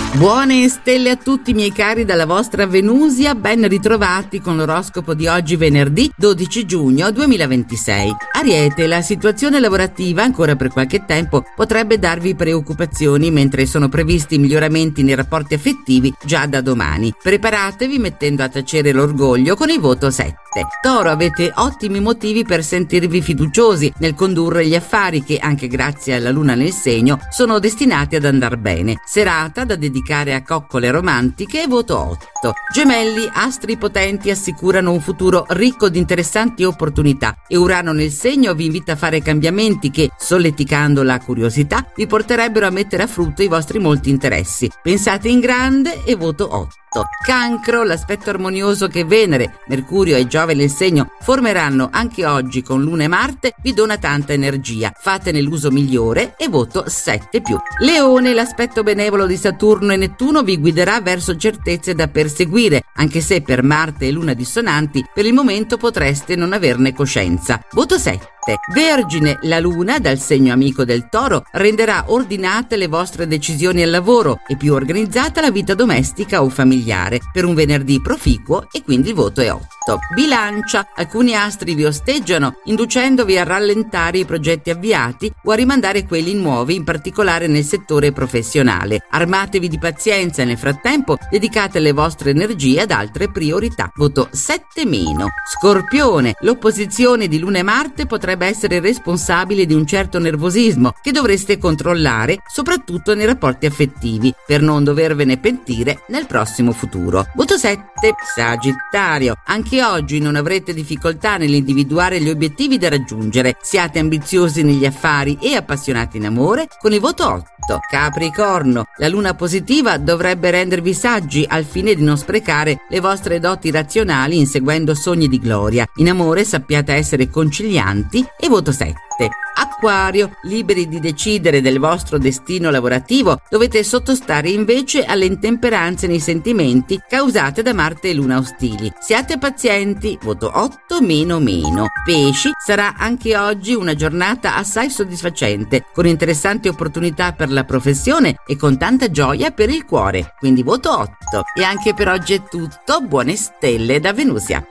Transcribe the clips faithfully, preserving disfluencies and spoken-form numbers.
Buone stelle a tutti miei cari dalla vostra Venusia, ben ritrovati con l'oroscopo di oggi venerdì dodici giugno duemilaventisei. Ariete, la situazione lavorativa ancora per qualche tempo potrebbe darvi preoccupazioni, mentre sono previsti miglioramenti nei rapporti affettivi già da domani. Preparatevi mettendo a tacere l'orgoglio con il voto sette. Toro, avete ottimi motivi per sentirvi fiduciosi nel condurre gli affari che, anche grazie alla luna nel segno, sono destinati ad andar bene. Serata da dedicare a coccole romantiche e voto otto. Gemelli, astri potenti assicurano un futuro ricco di interessanti opportunità e Urano nel segno vi invita a fare cambiamenti che, solleticando la curiosità, vi porterebbero a mettere a frutto i vostri molti interessi. Pensate in grande e voto otto. Cancro, l'aspetto armonioso che Venere, Mercurio e Giove nel segno formeranno anche oggi con Luna e Marte vi dona tanta energia. Fatene l'uso migliore e voto sette più. Leone, l'aspetto benevolo di Saturno e Nettuno vi guiderà verso certezze da perseguire, anche se per Marte e Luna dissonanti per il momento potreste non averne coscienza. Voto sette. Vergine, la Luna, dal segno amico del Toro, renderà ordinate le vostre decisioni al lavoro e più organizzata la vita domestica o familiare, per un venerdì proficuo e quindi il voto è otto. Bilancia, alcuni astri vi osteggiano, inducendovi a rallentare i progetti avviati o a rimandare quelli nuovi, in particolare nel settore professionale. Armatevi di pazienza e nel frattempo dedicate le vostre energie ad altre priorità. Voto sette meno. Scorpione, l'opposizione di Luna e Marte potrebbe essere responsabile di un certo nervosismo che dovreste controllare, soprattutto nei rapporti affettivi, per non dovervene pentire nel prossimo futuro. Voto sette. Sagittario, anche oggi non avrete difficoltà nell'individuare gli obiettivi da raggiungere. Siate ambiziosi negli affari e appassionati in amore con il voto otto. Capricorno, la luna positiva dovrebbe rendervi saggi al fine di non sprecare le vostre doti razionali inseguendo sogni di gloria. In amore sappiate essere concilianti e voto sette. Acquario, liberi di decidere del vostro destino lavorativo, dovete sottostare invece alle intemperanze nei sentimenti causate da Marte e Luna ostili. Siate pazienti, voto otto meno meno. Pesci, sarà anche oggi una giornata assai soddisfacente, con interessanti opportunità per la professione e con tanta gioia per il cuore, quindi voto otto. E anche per oggi è tutto, buone stelle da Venusia.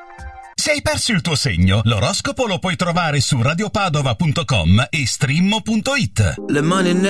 Se hai perso il tuo segno, l'oroscopo lo puoi trovare su radiopadova punto com e streammo punto it.